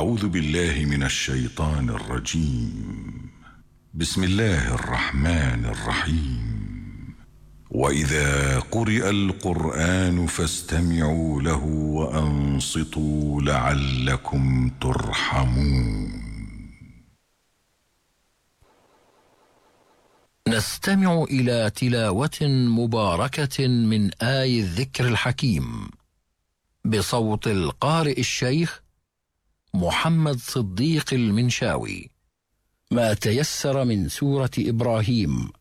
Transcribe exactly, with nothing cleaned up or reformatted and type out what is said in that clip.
أعوذ بالله من الشيطان الرجيم. بسم الله الرحمن الرحيم. وإذا قرئ القرآن فاستمعوا له وأنصتوا لعلكم ترحمون. نستمع إلى تلاوة مباركة من آي الذكر الحكيم بصوت القارئ الشيخ محمد صديق المنشاوي، ما تيسر من سورة إبراهيم